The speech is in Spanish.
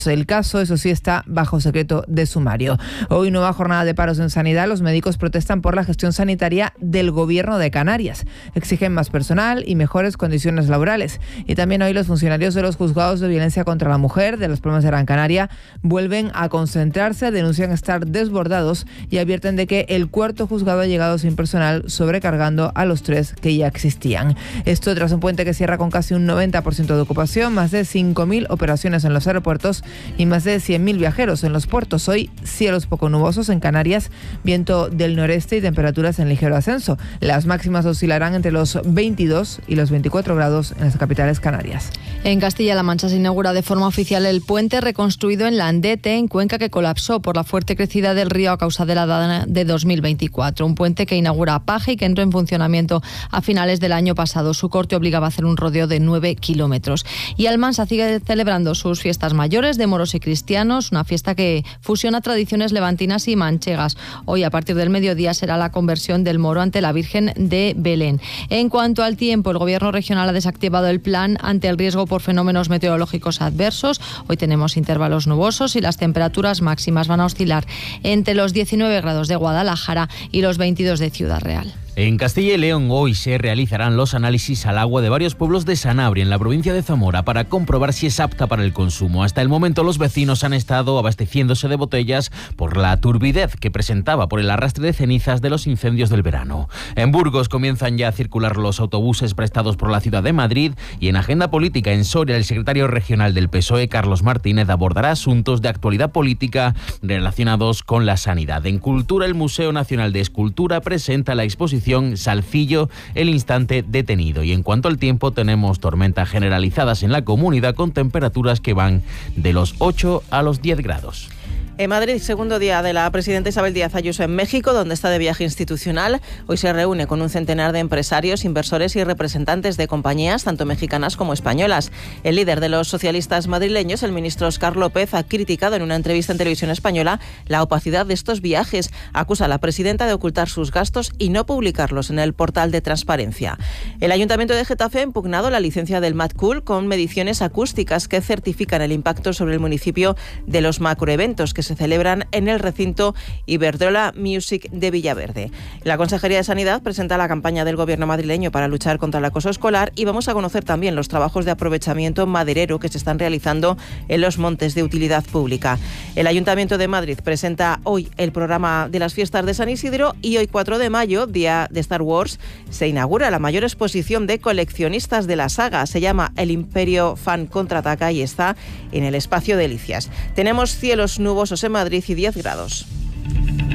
El caso, eso sí, está bajo secreto de sumario. Hoy nueva jornada de paros en sanidad. Los médicos protestan por la gestión sanitaria del Gobierno de Canarias. Exigen más personal y mejores condiciones laborales. Y también hoy los funcionarios de los juzgados de violencia contra la mujer de Las Palmas de Gran Canaria vuelven a concentrarse, denuncian estar desbordados y advierten de que el cuarto juzgado ha llegado sin personal, sobrecargando a los 3 que ya existían. Esto tras un puente que cierra con casi un 90% de ocupación, más de 5.000 operaciones en los aeropuertos y más de 100.000 viajeros en los puertos. Hoy cielos poco nubosos en Canarias, viento del noreste y temperaturas en ligero ascenso. Las máximas oscilarán entre los 22 y los 24 grados en las capitales canarias. En Castilla-La Mancha se inaugura de forma oficial el puente reconstruido en Landete, en Cuenca, que colapsó por la fuerte crecida del río a causa de la dana de 2024. Un puente que inaugura Paje y que entró en funcionamiento a finales del año pasado. Su corte obligaba a hacer un rodeo de 9 kilómetros. Y Almansa sigue celebrando sus fiestas mayores de moros y cristianos, una fiesta que fusiona tradiciones levantinas y manchegas. Hoy, a partir del mediodía, será la conversión del moro ante la Virgen de Belén. En cuanto al tiempo, el Gobierno regional ha desactivado el plan ante el riesgo por fenómenos meteorológicos adversos. Hoy tenemos intervalos nubosos y las temperaturas máximas van a oscilar entre los 19 grados de Guadalajara y los 22 de Ciudad Real. En Castilla y León hoy se realizarán los análisis al agua de varios pueblos de Sanabria, en la provincia de Zamora, para comprobar si es apta para el consumo. Hasta el momento los vecinos han estado abasteciéndose de botellas por la turbidez que presentaba por el arrastre de cenizas de los incendios del verano. En Burgos comienzan ya a circular los autobuses prestados por la ciudad de Madrid y en agenda política en Soria el secretario regional del PSOE, Carlos Martínez, abordará asuntos de actualidad política relacionados con la sanidad. En Cultura, el Museo Nacional de Escultura presenta la exposición Salcillo, el instante detenido. Y en cuanto al tiempo, tenemos tormentas generalizadas en la comunidad con temperaturas que van de los 8 a los 10 grados. En Madrid, segundo día de la presidenta Isabel Díaz Ayuso en México, donde está de viaje institucional. Hoy se reúne con un centenar de empresarios, inversores y representantes de compañías, tanto mexicanas como españolas. El líder de los socialistas madrileños, el ministro Óscar López, ha criticado en una entrevista en Televisión Española la opacidad de estos viajes. Acusa a la presidenta de ocultar sus gastos y no publicarlos en el portal de transparencia. El Ayuntamiento de Getafe ha impugnado la licencia del Mad Cool con mediciones acústicas que certifican el impacto sobre el municipio de los macroeventos que se celebran en el recinto Iberdrola Music de Villaverde. La Consejería de Sanidad presenta la campaña del Gobierno madrileño para luchar contra el acoso escolar y vamos a conocer también los trabajos de aprovechamiento maderero que se están realizando en los montes de utilidad pública. El Ayuntamiento de Madrid presenta hoy el programa de las fiestas de San Isidro y hoy 4 de mayo, día de Star Wars, se inaugura la mayor exposición de coleccionistas de la saga. Se llama El Imperio Fan Contraataca y está en el Espacio Delicias. Tenemos cielos nubosos en Madrid y 10 grados.